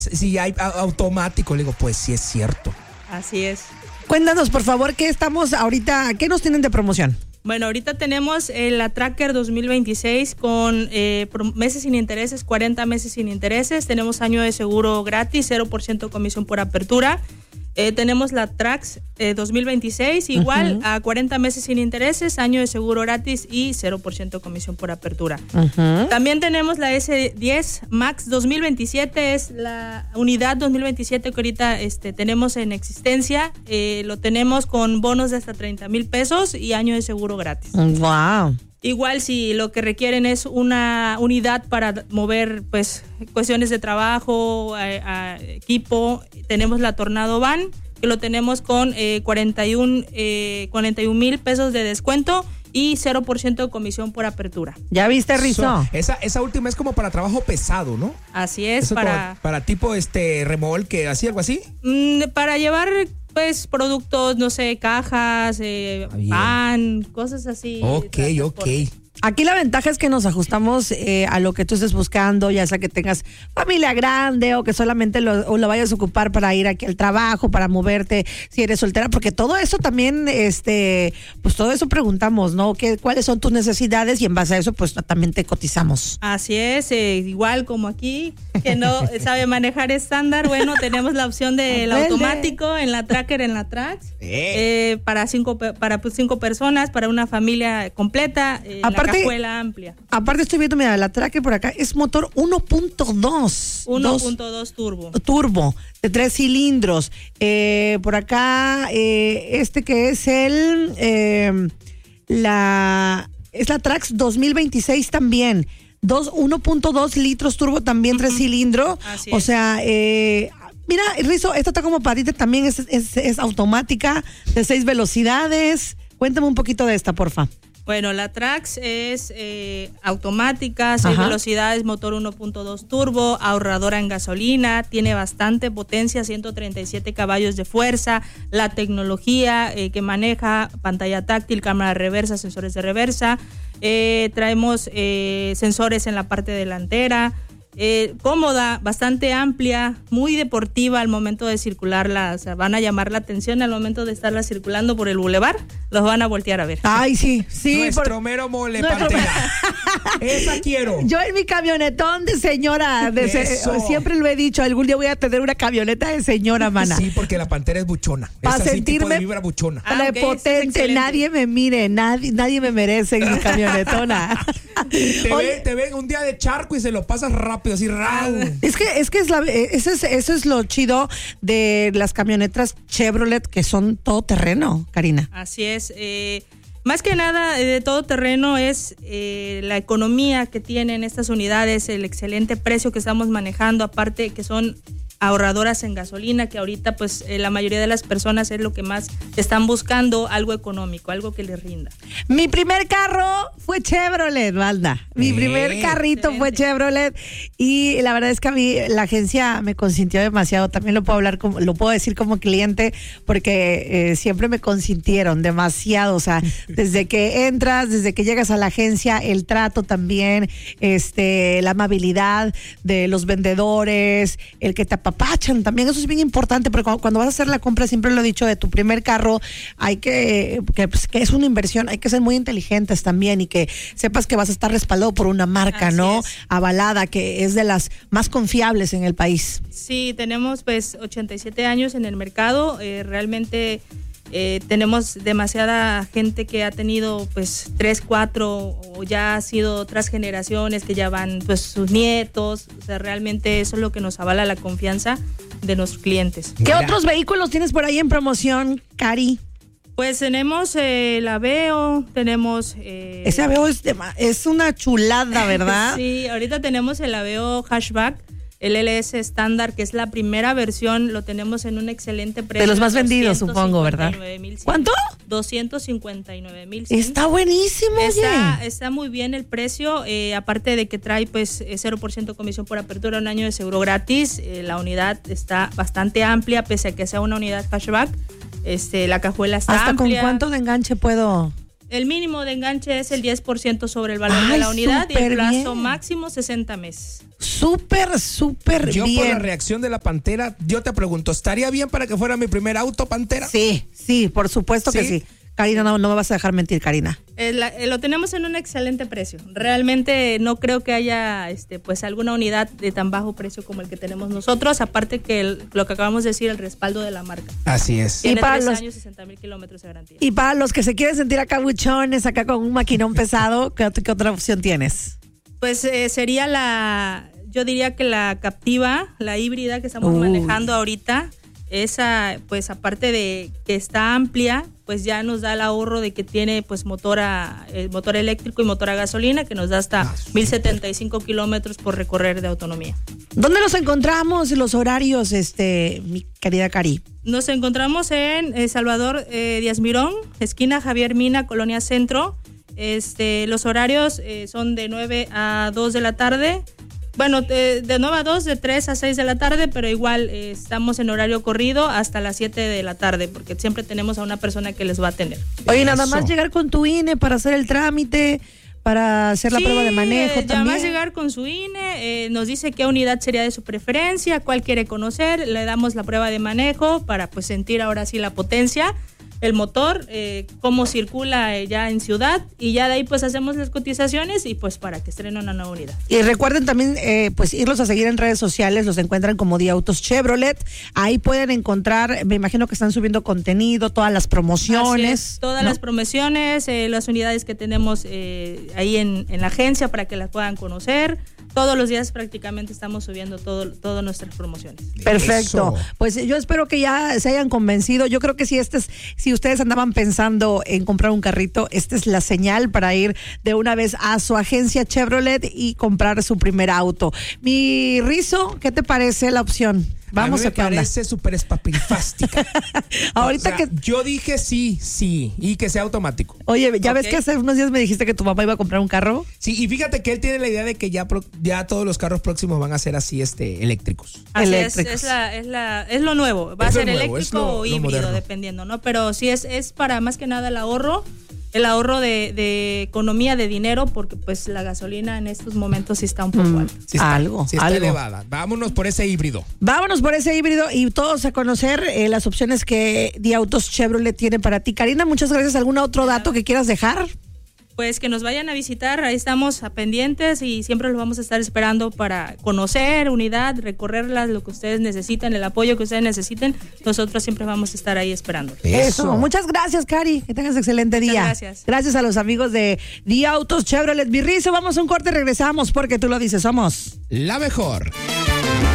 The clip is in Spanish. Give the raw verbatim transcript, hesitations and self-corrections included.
Si hay automático, le digo, pues sí es cierto. Así es. Cuéntanos, por favor, ¿qué estamos ahorita, qué nos tienen de promoción? Bueno, ahorita tenemos eh, la Tracker dos mil veintiséis con eh, meses sin intereses, cuarenta meses sin intereses. Tenemos año de seguro gratis, cero por ciento comisión por apertura. Eh, tenemos la Trax eh, dos mil veintiséis, igual uh-huh. a cuarenta meses sin intereses, año de seguro gratis y cero por ciento comisión por apertura. Uh-huh. También tenemos la ese diez Max dos mil veintisiete, es la unidad dos mil veintisiete que ahorita este, tenemos en existencia. Eh, lo tenemos con bonos de hasta treinta mil pesos y año de seguro gratis. ¡Wow! Igual si lo que requieren es una unidad para mover pues cuestiones de trabajo, a, a equipo, tenemos la Tornado Van, que lo tenemos con eh, cuarenta y un mil pesos de descuento y cero por ciento de comisión por apertura. ¿Ya viste, Rizo? So, esa, esa última es como para trabajo pesado, ¿no? Así es. Eso para para tipo este remolque, así, algo así. Mm, para llevar pues productos, no sé, cajas, eh, pan, cosas así. Ok, ok. Aquí la ventaja es que nos ajustamos eh, a lo que tú estés buscando, ya sea que tengas familia grande o que solamente lo, o lo vayas a ocupar para ir aquí al trabajo, para moverte, si eres soltera, porque todo eso también, este, pues todo eso preguntamos, ¿no? ¿Qué, ¿Cuáles son tus necesidades? Y en base a eso, pues también te cotizamos. Así es, eh, igual como aquí, que no sabe manejar estándar, bueno, tenemos la opción del automático en la Tracker, en la Trax, eh, para cinco, para pues, cinco personas, para una familia completa. Eh, Aparte, cajuela amplia. Aparte estoy viendo, mira, la Tracker por acá es motor uno punto dos. uno punto dos turbo. Turbo, de tres cilindros. Eh, por acá, eh, este que es el, eh, la, es la Trax dos mil veintiséis también. Dos, uno punto dos litros turbo también, uh-huh. tres cilindros. Así o es. sea, eh, mira, Rizo, esta está como parita, también es, es, es automática, de seis velocidades. Cuéntame un poquito de esta, porfa. Bueno, la Trax es eh, automática, seis velocidades, motor uno punto dos turbo, ahorradora en gasolina, tiene bastante potencia, ciento treinta y siete caballos de fuerza, la tecnología eh, que maneja, pantalla táctil, cámara reversa, sensores de reversa, eh, traemos eh, sensores en la parte delantera. Eh, cómoda, bastante amplia, muy deportiva al momento de circularla, o sea, van a llamar la atención al momento de estarla circulando por el bulevar, los van a voltear a ver. Ay, sí, sí. Nuestro por... mero mole, Nuestro Pantera. Esa quiero. Yo en mi camionetón de señora, de se... siempre lo he dicho, algún día voy a tener una camioneta de señora, mana. Sí, porque la Pantera es buchona. Para es así, sentirme tipo de vibra buchona. Ah, okay, potente, sí, nadie me mire, nadie, nadie me merece en mi camionetona. Te ven te ve un día de charco y se lo pasas rápido, así raro. Es que, es que es la, eso es, eso es lo chido de las camionetas Chevrolet, que son todo terreno, Karina. Así es. Eh, más que nada de todo terreno es eh, la economía que tienen estas unidades, el excelente precio que estamos manejando, aparte que son ahorradoras en gasolina, que ahorita pues eh, la mayoría de las personas es lo que más están buscando, algo económico, algo que les rinda. Mi primer carro fue Chevrolet, Valda. Mi eh, primer carrito excelente. fue Chevrolet y la verdad es que a mí la agencia me consintió demasiado. También lo puedo hablar, como, lo puedo decir como cliente porque eh, siempre me consintieron demasiado. O sea, desde que entras, desde que llegas a la agencia, el trato también, este, la amabilidad de los vendedores, el que te apapachan, también eso es bien importante, porque cuando, cuando vas a hacer la compra, siempre lo he dicho, de tu primer carro, hay que, que, pues, que es una inversión, hay que ser muy inteligentes también y que sepas que vas a estar respaldado por una marca, Así ¿no? Es. Avalada, que es de las más confiables en el país. Sí, tenemos pues ochenta y siete años en el mercado, eh, realmente eh, tenemos demasiada gente que ha tenido pues tres, cuatro o ya ha sido otras generaciones que ya van pues sus nietos, o sea, realmente eso es lo que nos avala la confianza de nuestros clientes. ¿Qué otros vehículos tienes por ahí en promoción, Cari? Pues tenemos eh, el Aveo, tenemos... Eh, Ese Aveo es, de, es una chulada, ¿verdad? Sí, ahorita tenemos el Aveo Hatchback, el L S estándar, que es la primera versión, lo tenemos en un excelente precio. De los más vendidos, supongo, ¿verdad? ¿Cuánto? doscientos cincuenta y nueve mil. Está buenísimo, está, está muy bien el precio, eh, aparte de que trae pues cero por ciento comisión por apertura, un año de seguro gratis, eh, la unidad está bastante amplia, pese a que sea una unidad hatchback, este, la cajuela está ¿Hasta amplia. con cuánto de enganche puedo...? El mínimo de enganche es el diez por ciento sobre el valor Ay, de la unidad y el plazo bien. máximo sesenta meses. Súper, súper Yo bien. por la reacción de la Pantera, yo te pregunto, ¿estaría bien para que fuera mi primer auto, Pantera? Sí, sí, por supuesto que ¿Sí? sí. Karina, no, no me vas a dejar mentir, Karina. Eh, la- eh, lo tenemos en un excelente precio. Realmente no creo que haya este, pues alguna unidad de tan bajo precio como el que tenemos nosotros, aparte que el- lo que acabamos de decir, el respaldo de la marca. Así es. Tiene para tres los- años, sesenta mil kilómetros de garantía. Y para los que se quieren sentir acá buchones, acá con un maquinón pesado, ¿qué, ot- qué otra opción tienes? Pues eh, sería la, yo diría que la Captiva, la híbrida que estamos Uy. manejando ahorita, esa pues aparte de que está amplia, pues ya nos da el ahorro de que tiene pues motor, a, eh, motor eléctrico y motor a gasolina que nos da hasta Ah, mil setenta y cinco kilómetros por recorrer de autonomía. ¿Dónde los encontramos? Los horarios, este, mi querida Cari. Nos encontramos en eh, Salvador eh, Díaz Mirón, esquina Javier Mina, Colonia Centro. Este, los horarios eh, son de nueve a dos de la tarde. Bueno, de, de nueve a dos, de tres a seis de la tarde, pero igual eh, estamos en horario corrido hasta las siete de la tarde, porque siempre tenemos a una persona que les va a atender. Oye, nada Eso. más llegar con tu I N E para hacer el trámite, para hacer la Sí, prueba de manejo eh, ya también. más llegar con su I N E, eh, nos dice qué unidad sería de su preferencia, cuál quiere conocer, le damos la prueba de manejo para pues sentir ahora sí la potencia, el motor, eh, cómo circula eh, ya en ciudad, y ya de ahí pues hacemos las cotizaciones y pues para que estrenen una nueva unidad. Y recuerden también, eh, pues irlos a seguir en redes sociales, los encuentran como Día Autos Chevrolet. Ahí pueden encontrar, me imagino que están subiendo contenido, todas las Así promociones. es, todas ¿no? las promociones, eh, las unidades que tenemos eh, ahí en, en la agencia para que las puedan conocer. Todos los días prácticamente estamos subiendo todo, todas nuestras promociones. Perfecto. Eso. Pues yo espero que ya se hayan convencido. Yo creo que si este es, si ustedes andaban pensando en comprar un carrito, esta es la señal para ir de una vez a su agencia Chevrolet y comprar su primer auto. Mi Rizo, ¿qué te parece la opción? Vamos a, a, mí qué me onda. parece súper espapifástica. Ahorita O sea, que, yo dije sí, sí, y que sea automático. oye, ya ves Ok. que hace unos días me dijiste que tu papá iba a comprar un carro. Sí, y fíjate que él tiene la idea de que ya, pro- ya todos los carros próximos van a ser así, este, eléctricos. Así es, Eléctricos. es, la, es, la, es lo nuevo. Va a Es lo ser nuevo, es eléctrico lo- o lo híbrido, moderno. dependiendo, ¿no? Pero sí es, es para más que nada el ahorro, el ahorro de, de economía de dinero, porque pues la gasolina en estos momentos sí está un poco alta. Sí está, Algo, sí está algo. elevada. Vámonos por ese híbrido. Vámonos por ese híbrido y todos a conocer eh, las opciones que Día Autos Chevrolet tiene para ti. Karina, muchas gracias. ¿Algún otro dato que quieras dejar? Pues que nos vayan a visitar, ahí estamos a pendientes y siempre los vamos a estar esperando para conocer unidad, recorrerlas, lo que ustedes necesiten, el apoyo que ustedes necesiten, nosotros siempre vamos a estar ahí esperando. Eso. Muchas gracias, Cari. Que tengas excelente Muchas día. gracias. Gracias a los amigos de Día Autos Chevrolet. Mi Rizo, vamos a un corte, regresamos porque tú lo dices, somos La mejor.